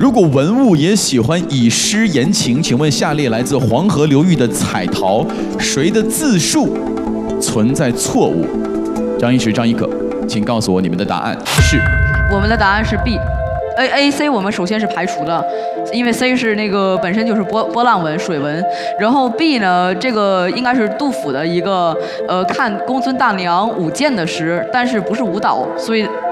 如果文物也喜欢以诗言情，请问下列来自黄河流域的彩陶，谁的字数存在错误？张一石、张一可，请告诉我你们的答案是。 我们的答案是 B。A、C 我们首先是排除了，因为 C 是那个本身就是波浪纹、水纹，然后 B 呢，这个应该是杜甫的一个看公孙大娘舞剑的诗，但是不是舞蹈，所以